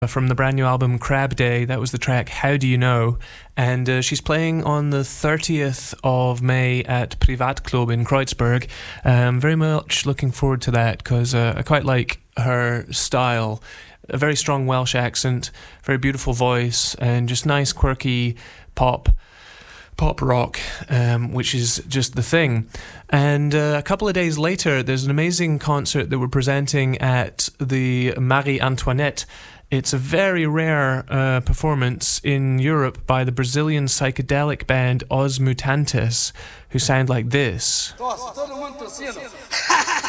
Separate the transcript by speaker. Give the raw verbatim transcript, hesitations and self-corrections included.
Speaker 1: from the brand new album Crab Day. That was the track How Do You Know? And uh, she's playing on the thirtieth of May at Privatklub in Kreuzberg. Um, very much looking forward to that because uh, I quite like her style. A very strong Welsh accent, very beautiful voice, and just nice quirky pop pop rock, um, which is just the thing. And uh, a couple of days later, there's an amazing concert that we're presenting at the Marie Antoinette. It's a very rare uh, performance in Europe by the Brazilian psychedelic band Os Mutantes, who sound like this.